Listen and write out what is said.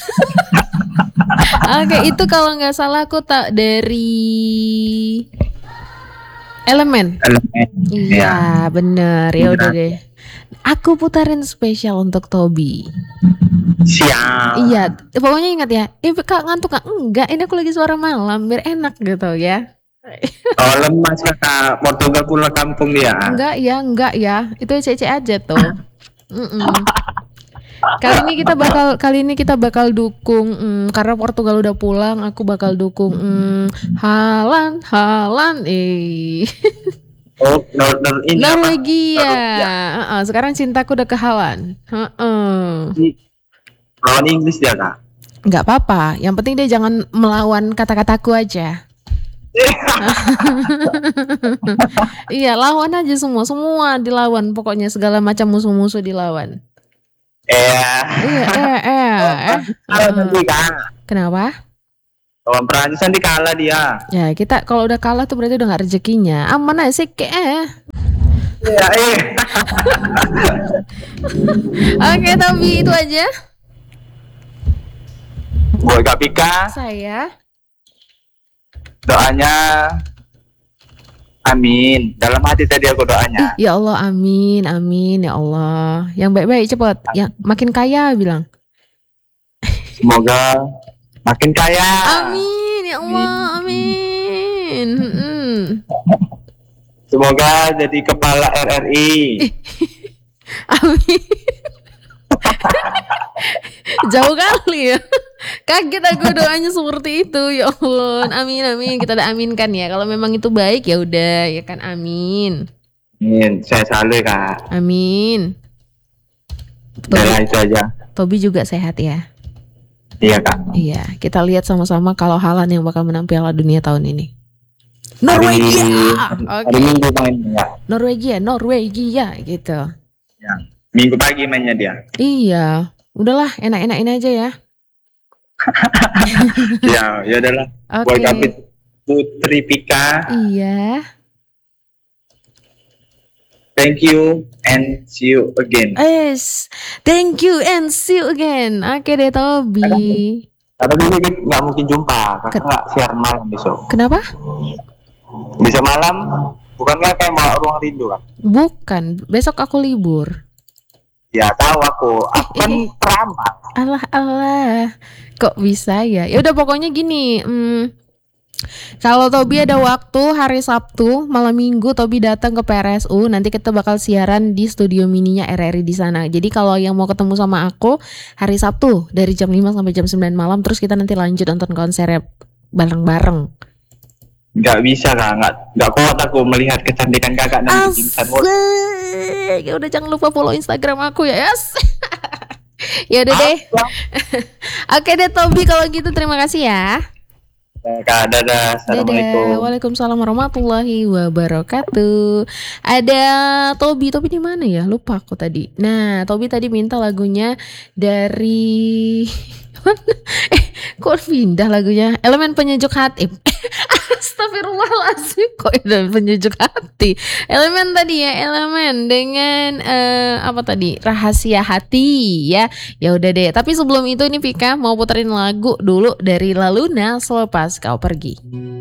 Oke, itu kalau nggak salah aku tak dari Elemen. Elemen. Iya, bener. Ya udah Benar. deh. Aku putarin spesial untuk Tobi. Siap. Iya, pokoknya ingat ya. Kak ngantuk Kak? Enggak, ini aku lagi suara malam biar enak gitu ya. Oh, lemas kakak. Portugal pulang kampung dia. Enggak ya. Itu cece aja tuh. Mm-mm. Kali ini kita bakal dukung karena Portugal udah pulang, aku bakal dukung Haaland. Oh, ini apa? Norwegia. Norwegia. Sekarang cintaku udah ke Haaland. Lawan Inggris dia kak. Nggak apa-apa, yang penting dia jangan melawan kata-kataku aja. Iya, lawan aja semua dilawan, pokoknya segala macam musuh-musuh dilawan. Nanti kak. Kenapa? Lawan Prancis nanti kalah dia. Ya kita kalau udah kalah tuh berarti udah nggak rezekinya. Aman aja sih Oke, tapi itu aja. Gue Kak Pika. Saya. Doanya amin. Dalam hati tadi aku doanya. Ya Allah, amin ya Allah. Yang baik-baik cepat. Yang makin kaya bilang. Semoga makin kaya. Amin ya Allah, amin. Semoga jadi kepala RRI. Amin. Jauh kali ya. Kaget aku doanya seperti itu. Ya Allah, amin. Kita udah aminkan ya. Kalau memang itu baik ya udah, ya kan, amin. Amin. Saya selalu kak. Amin. Udah itu aja. Tobi juga sehat ya. Iya kak. Iya, kita lihat sama-sama kalau Haaland yang bakal menang Piala Dunia tahun ini. Norwegia. Hari Minggu mainnya. Norwegia gitu. Ya. Minggu pagi mainnya dia. Iya, udahlah enak-enakin aja ya. Ya udahlah. Oke. Putri Pika. Iya. Thank you and see you again. Thank you and see you again. Oke deh Tobi. Tapi besok nggak mungkin jumpa, karena nggak siaran malam besok. Kenapa? Bisa malam, bukannya kayak mau ruang rindu kan? Bukan, besok aku libur. Ya tahu aku kan peramal. Allah. Kok bisa ya? Ya udah pokoknya gini. Kalau Tobi ada waktu hari Sabtu malam Minggu Tobi datang ke PRSU, nanti kita bakal siaran di studio mininya RRI di sana. Jadi kalau yang mau ketemu sama aku hari Sabtu dari jam 5 sampai jam 9 malam, terus kita nanti lanjut nonton konser bareng-bareng. Nggak bisa kak, nggak kuat aku melihat kecantikan kakak nanti pingsan. Ya udah, jangan lupa follow Instagram aku ya, yes. Ya udah deh. Oke deh Tobi, kalau gitu terima kasih ya. Kak, dadah. Assalamualaikum. Waalaikumsalam warahmatullahi wabarakatuh. Ada Tobi di mana ya? Lupa aku tadi. Nah, Tobi tadi minta lagunya dari kok pindah lagunya? Elemen Penyejuk Hati. Astagfirullahaladzim, kok Elemen Penyejuk Hati. Elemen tadi ya, Elemen dengan apa tadi? Rahasia Hati ya. Ya udah deh. Tapi sebelum itu ini Pika mau puterin lagu dulu dari La Luna, Selepas Kau Pergi.